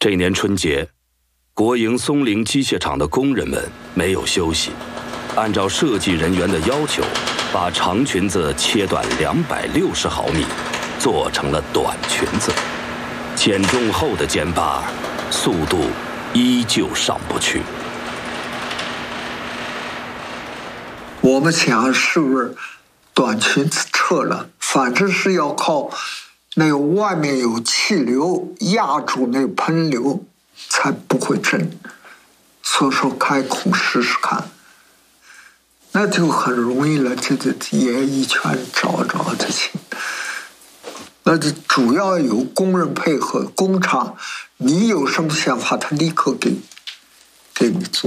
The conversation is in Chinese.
这年春节，国营松陵机械厂的工人们没有休息，按照设计人员的要求，把长裙子切断260毫米，做成了短裙子。减重后的肩把，速度依旧上不去。 我们想是不是短裙子撤了，反正是要靠那个外面有气流压住那个喷流，才不会震。所以说开孔试试看，那就很容易了。这也一圈找这些，那就主要有工人配合，工厂你有什么想法，他立刻给你做。